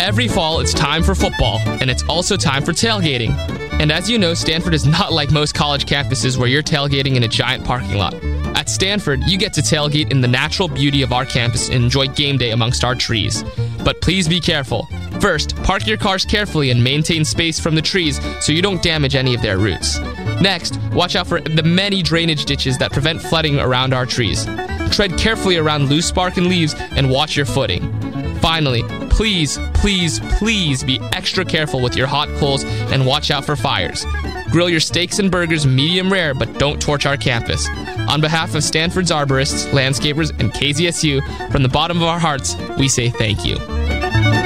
Every fall, it's time for football, and it's also time for tailgating. And as you know, Stanford is not like most college campuses where you're tailgating in a giant parking lot. At Stanford, you get to tailgate in the natural beauty of our campus and enjoy game day amongst our trees. But please be careful. First, park your cars carefully and maintain space from the trees so you don't damage any of their roots. Next, watch out for the many drainage ditches that prevent flooding around our trees. Tread carefully around loose bark and leaves and watch your footing. Finally, please be extra careful with your hot coals and watch out for fires. Grill your steaks and burgers medium rare, but don't torch our campus. On behalf of Stanford's arborists, landscapers, and KZSU, from the bottom of our hearts, we say thank you.